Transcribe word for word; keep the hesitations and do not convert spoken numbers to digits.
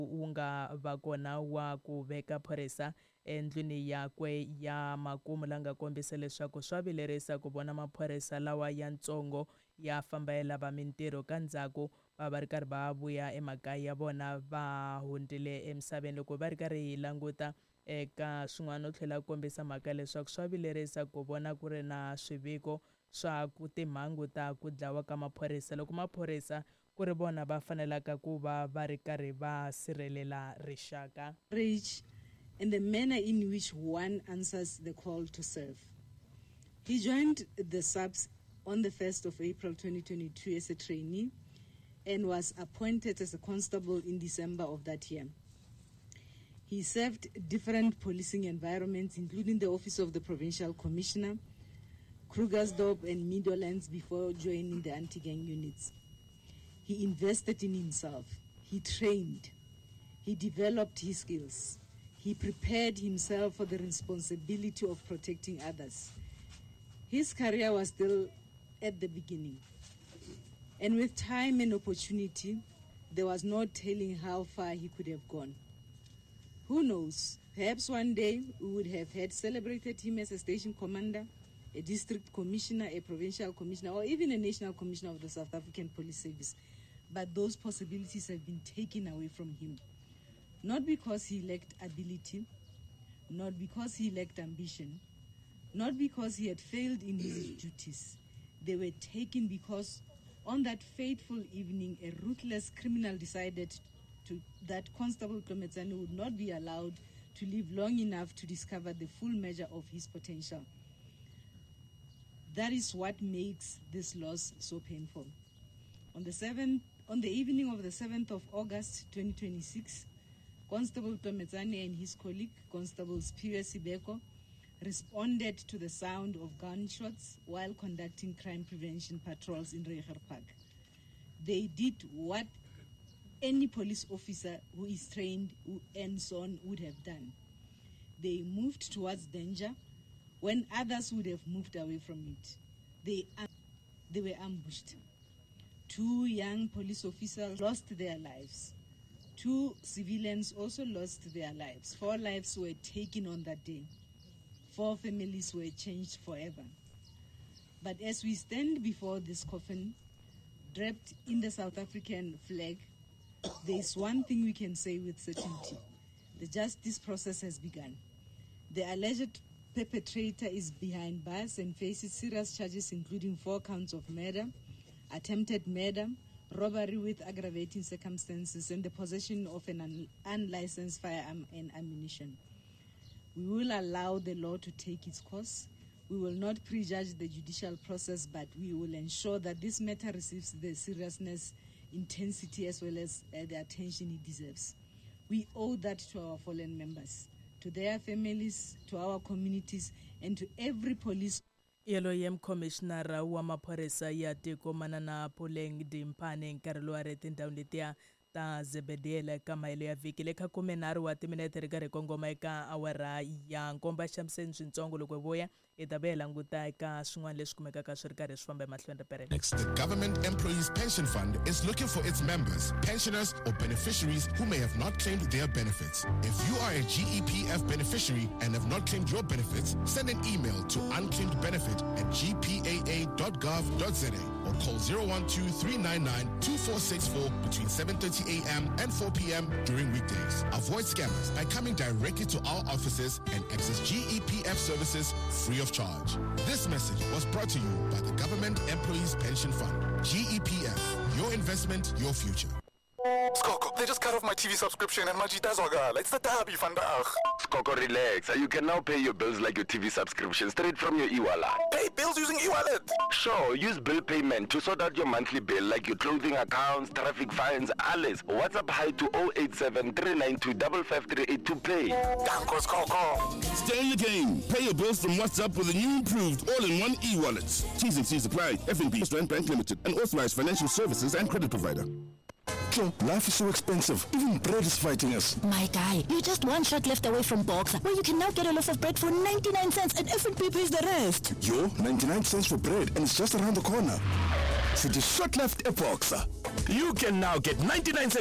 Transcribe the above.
wu nga va kona wa ku veka phorisa endlwini yakwe ya makumu la nga kombisa leswaku swa vilerisa ku vona maphorisa lawa ya ntsongo ya famba ya lava mintirho ka ndzhaku va va ri karhi va vuya emakaya ya vona va hundzile emisaveni. Loko va ri karhi hi languta eka swin'wana no tlhela kombisa mhaka leswaku swa vilerisa ku vona ku ri na swiviko swa ku timhangu ta ku dlawa ka maphorisa loko maphorisa ku ri vona va fanelaka ku va va ri karhi va sirhelela rixaka. Rage and the manner in which one answers the call to serve. He joined the SAPS on the first of April twenty twenty-two as a trainee and was appointed as a constable in December of that year. He served different policing environments, including the office of the Provincial Commissioner, Krugersdorp and Meadowlands before joining the anti-gang units. He invested in himself. He trained. He developed his skills. He prepared himself for the responsibility of protecting others. His career was still at the beginning. And with time and opportunity, there was no telling how far he could have gone. Who knows? Perhaps one day we would have had celebrated him as a station commander, a district commissioner, a provincial commissioner, or even a national commissioner of the South African Police Service. But those possibilities have been taken away from him. Not because he lacked ability, not because he lacked ambition, not because he had failed in his duties. They were taken because on that fateful evening, a ruthless criminal decided to, that Constable Tlometsane would not be allowed to live long enough to discover the full measure of his potential. That is what makes this loss so painful. On the seventh, on the evening of the seventh of August twenty twenty-six, Constable Tlometsane and his colleague, Constable Sphiwe Sibeko, responded to the sound of gunshots while conducting crime prevention patrols in Reiger Park. They did what any police officer who is trained and so on would have done. They moved towards danger when others would have moved away from it. They, they were ambushed. Two young police officers lost their lives. Two civilians also lost their lives. Four lives were taken on that day. Four families were changed forever. But as we stand before this coffin, draped in the South African flag, there is one thing we can say with certainty. The justice process has begun. The alleged perpetrator is behind bars and faces serious charges including four counts of murder, attempted murder, robbery with aggravating circumstances, and the possession of an un- unlicensed firearm and ammunition. We will allow the law to take its course. We will not prejudge the judicial process, but we will ensure that this matter receives the seriousness, intensity, as well as uh, the attention it deserves. We owe that to our fallen members, to their families, to our communities, and to every police. Yelo yem commissioner wa maphorisa ya tiko Manana Puleng Dimpane nkarhi lowu a ri tindhawu letiya ta Zebediela ka mailo ya vhiki le kha khume nharhu wa timinete ri karhi kongoma eka awara ya nkombo xamiseni swintsongo loko hi vuya hi ta va hi languta eka swin'wana leswi kumekaka swi ri karhi swi famba emahlweni perele. Next, the Government Employees Pension Fund is looking for its members, pensioners or beneficiaries who may have not claimed their benefits. If you are a G E P F beneficiary and have not claimed your benefits, send an email to unclaimedbenefit at g p a a dot gov dot z a or call zero one two three nine nine two four six four between seven thirty a m and four p m during weekdays. Avoid scammers by coming directly to our offices and access G E P F services free of charge. This message was brought to you by the Government Employees Pension Fund. G E P F, your investment, your future. Skoko, they just cut off my T V subscription and my Jitazwaga. It's the derby, vandaag. Skoko, relax. You can now pay your bills like your T V subscription straight from your e-wallet. Pay bills using e-wallet? Sure, use bill payment to sort out your monthly bill like your clothing accounts, traffic fines, alles. WhatsApp hi to zero eight seven three nine two five five three eight to pay. Danko, Skoko. Stay in the game. Pay your bills from WhatsApp with a new improved all-in-one e-wallet. T's and C's apply. F N B Strand Bank Limited, an authorized financial services and credit provider. Joe, life is so expensive. Even bread is fighting us. My guy, you're just one shot left away from Boxer, where you can now get a loaf of bread for ninety-nine cents and F N B pays the rest. Yo, ninety-nine cents for bread and it's just around the corner. So just shot left a Boxer. You can now get ninety-nine cents